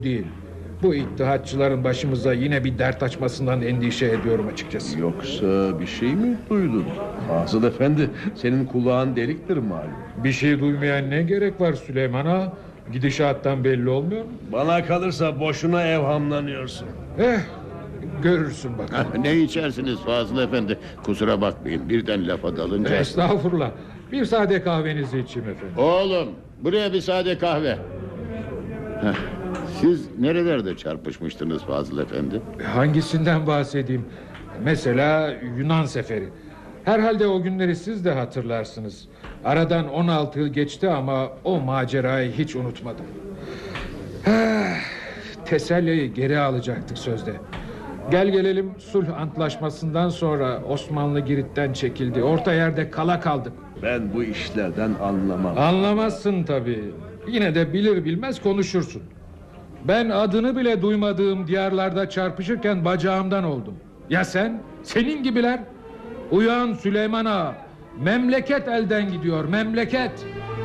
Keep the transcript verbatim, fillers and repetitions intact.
değil. Bu ittihatçıların başımıza yine bir dert açmasından endişe ediyorum açıkçası. Yoksa bir şey mi duydun? Fazıl Efendi, senin kulağın deliktir malum. Bir şey duymaya ne gerek var Süleyman Ağa? Gidişattan belli olmuyor mu? Bana kalırsa boşuna evhamlanıyorsun. Eh, görürsün bakalım. Ne içersiniz Fazıl Efendi? Kusura bakmayın, birden lafa dalınca. Estağfurullah. Bir sade kahvenizi içeyim efendim. Oğlum, buraya bir sade kahve. Heh, siz nerelerde çarpışmıştınız Fazıl Efendi? Hangisinden bahsedeyim? Mesela Yunan seferi. Herhalde o günleri siz de hatırlarsınız. Aradan on altı yıl geçti ama o macerayı hiç unutmadım. Teselli'yi geri alacaktık sözde. Gel gelelim sulh antlaşmasından sonra Osmanlı Girit'ten çekildi. Orta yerde kala kaldık. Ben bu işlerden anlamam. Anlamazsın tabii. Yine de bilir bilmez konuşursun. Ben adını bile duymadığım diyarlarda çarpışırken bacağımdan oldum. Ya sen? Senin gibiler? Uyan Süleyman Ağa. Memleket elden gidiyor, memleket.